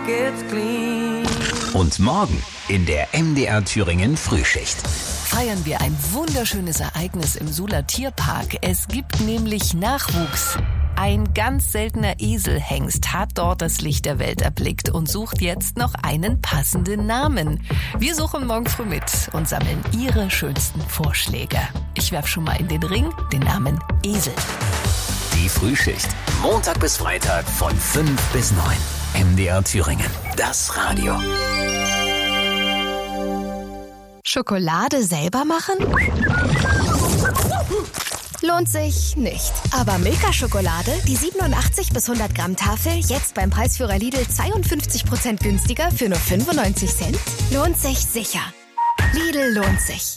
pockets clean. Und morgen in der MDR Thüringen Frühschicht feiern wir ein wunderschönes Ereignis im Suhler Tierpark. Es gibt nämlich Nachwuchs. Ein ganz seltener Eselhengst hat dort das Licht der Welt erblickt und sucht jetzt noch einen passenden Namen. Wir suchen morgen früh mit und sammeln Ihre schönsten Vorschläge. Ich werfe schon mal in den Ring den Namen Esel. Die Frühschicht, Montag bis Freitag von 5 bis 9. MDR Thüringen, das Radio. Schokolade selber machen? Lohnt sich nicht. Aber Milka-Schokolade, die 87 bis 100 Gramm Tafel, jetzt beim Preisführer Lidl 52% günstiger für nur 95 Cent? Lohnt sich sicher. Lidl lohnt sich.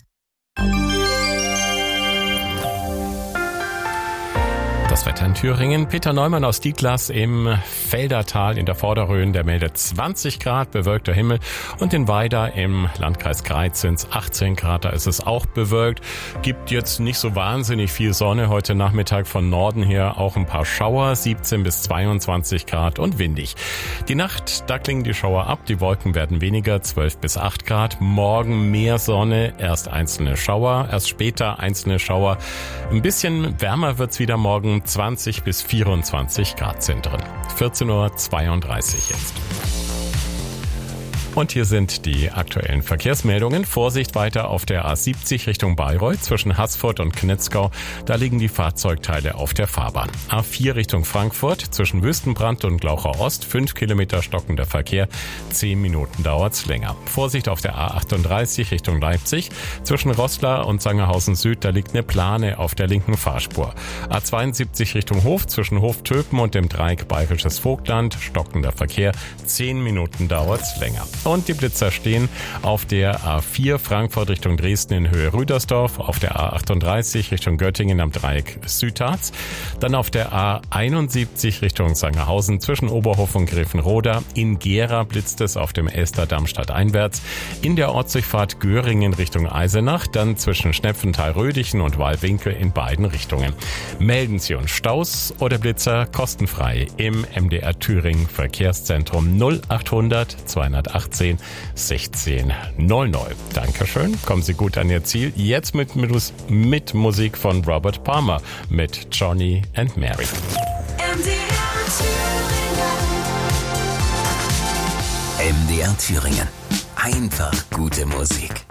Das Wetter in Thüringen. Peter Neumann aus Dietlas im Feldertal in der Vorderrhön, der meldet 20 Grad, bewölkter Himmel. Und in Weida im Landkreis Greiz sind es 18 Grad, da ist es auch bewölkt. Gibt jetzt nicht so wahnsinnig viel Sonne. Heute Nachmittag von Norden her auch ein paar Schauer, 17 bis 22 Grad und windig. Die Nacht, da klingen die Schauer ab, die Wolken werden weniger, 12 bis 8 Grad. Morgen mehr Sonne, erst einzelne Schauer, erst später einzelne Schauer. Ein bisschen wärmer wird's wieder morgen. 20 bis 24 Grad sind drin. 14:32 Uhr jetzt. Und hier sind die aktuellen Verkehrsmeldungen. Vorsicht weiter auf der A70 Richtung Bayreuth zwischen Haßfurt und Knetzgau. Da liegen die Fahrzeugteile auf der Fahrbahn. A4 Richtung Frankfurt zwischen Wüstenbrand und Glaucher Ost. 5 Kilometer stockender Verkehr. 10 Minuten dauert's länger. Vorsicht auf der A38 Richtung Leipzig zwischen Roßla und Sangerhausen Süd. Da liegt eine Plane auf der linken Fahrspur. A72 Richtung Hof zwischen Hoftöpen und dem Dreieck Bayerisches Vogtland. Stockender Verkehr. 10 Minuten dauert's länger. Und die Blitzer stehen auf der A4 Frankfurt Richtung Dresden in Höhe Rüdersdorf, auf der A38 Richtung Göttingen am Dreieck Südharz, dann auf der A71 Richtung Sangerhausen zwischen Oberhof und Grevenroda, in Gera blitzt es auf dem Elsterdamm stadteinwärts, in der Ortsdurchfahrt Göringen Richtung Eisenach, dann zwischen Schnepfenthal-Rödichen und Wallwinkel in beiden Richtungen. Melden Sie uns Staus oder Blitzer kostenfrei im MDR Thüringen Verkehrszentrum 0800 218 1600. Dankeschön. Kommen Sie gut an Ihr Ziel. Jetzt mit Musik von Robert Palmer mit Johnny and Mary. MDR Thüringen. Einfach gute Musik.